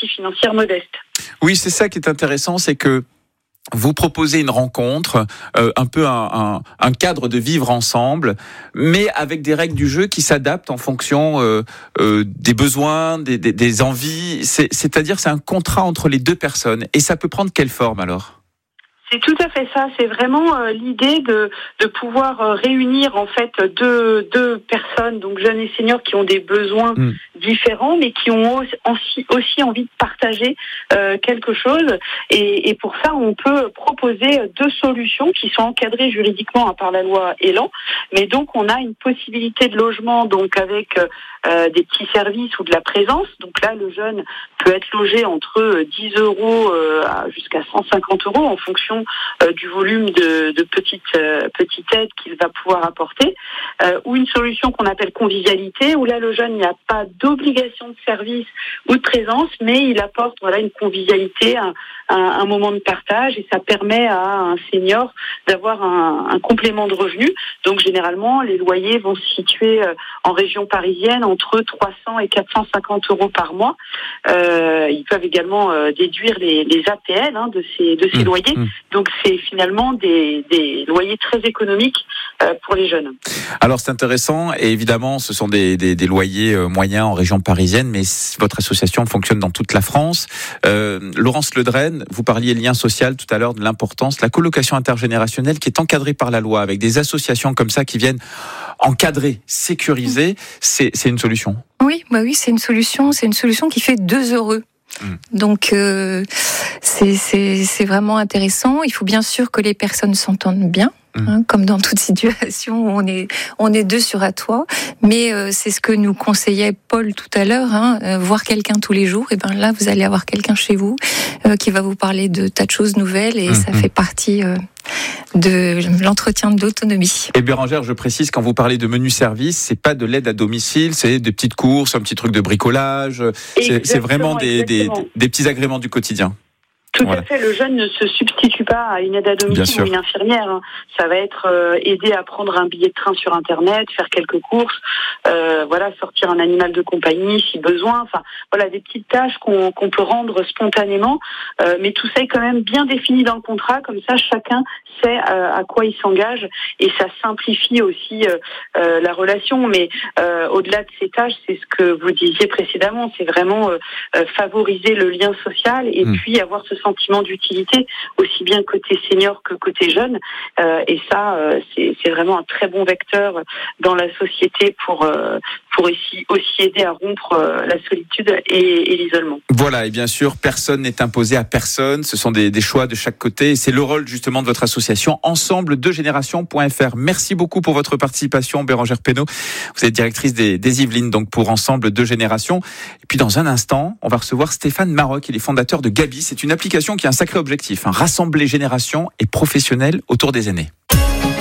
sortie financière modeste. Oui, c'est ça qui est intéressant, c'est que vous proposez une rencontre, un peu un cadre de vivre ensemble, mais avec des règles du jeu qui s'adaptent en fonction des besoins, des envies. C'est-à-dire, c'est un contrat entre les deux personnes. Et ça peut prendre quelle forme alors ? C'est tout à fait ça. C'est vraiment l'idée de pouvoir réunir en fait deux personnes, donc jeunes et seniors, qui ont des besoins différents, mais qui ont aussi envie de partager quelque chose. Et pour ça, on peut proposer deux solutions qui sont encadrées juridiquement par la loi Elan. Mais donc, on a une possibilité de logement, donc avec des petits services ou de la présence. Donc là, le jeune peut être logé entre 10 euros jusqu'à 150 euros en fonction du volume de petite aide qu'il va pouvoir apporter, ou une solution qu'on appelle convivialité, où là le jeune n'a pas d'obligation de service ou de présence, mais il apporte une convivialité, un moment de partage, et ça permet à un senior d'avoir un complément de revenus. Donc généralement, les loyers vont se situer en région parisienne entre 300 et 450 euros par mois. Ils peuvent également déduire les APL de ces loyers. Donc c'est finalement des loyers très économiques pour les jeunes. Alors c'est intéressant, et évidemment ce sont des loyers moyens en région parisienne, mais votre association fonctionne dans toute la France. Laurence Ledren, vous parliez lien social tout à l'heure, de l'importance, la colocation intergénérationnelle qui est encadrée par la loi, avec des associations comme ça qui viennent encadrer, sécuriser, c'est une solution. Oui, c'est une solution qui fait 2 heureux. Donc c'est vraiment intéressant. Il faut bien sûr que les personnes s'entendent bien. Comme dans toute situation où on est deux sur un toit, mais c'est ce que nous conseillait Paul tout à l'heure, voir quelqu'un tous les jours. Et ben là, vous allez avoir quelqu'un chez vous qui va vous parler de tas de choses nouvelles, et ça fait partie de l'entretien de l'autonomie. Et Bérangère, je précise, quand vous parlez de menu service, c'est pas de l'aide à domicile, c'est des petites courses, un petit truc de bricolage. C'est vraiment des petits agréments du quotidien. Tout à fait, le jeune ne se substitue pas à une aide à domicile ou une infirmière. Ça va être aider à prendre un billet de train sur Internet, faire quelques courses, sortir un animal de compagnie si besoin. Enfin, des petites tâches qu'on peut rendre spontanément, mais tout ça est quand même bien défini dans le contrat. Comme ça, chacun sait à quoi il s'engage, et ça simplifie aussi la relation. Mais au-delà de ces tâches, c'est ce que vous disiez précédemment, c'est vraiment favoriser le lien social, et puis avoir ce sentiment d'utilité, aussi bien côté senior que côté jeune. Et ça, c'est vraiment un très bon vecteur dans la société pour aussi aider à rompre la solitude et l'isolement. Voilà, et bien sûr, personne n'est imposé à personne. Ce sont des choix de chaque côté. Et c'est le rôle justement de votre association, ensemble2générations.fr. Merci beaucoup pour votre participation, Bérangère Pénaud. Vous êtes directrice des Yvelines, donc pour Ensemble 2 Générations. Et puis dans un instant, on va recevoir Stéphane Maroc, il est fondateur de Gabi. C'est une application qui a un sacré objectif, rassembler générations et professionnels autour des aînés.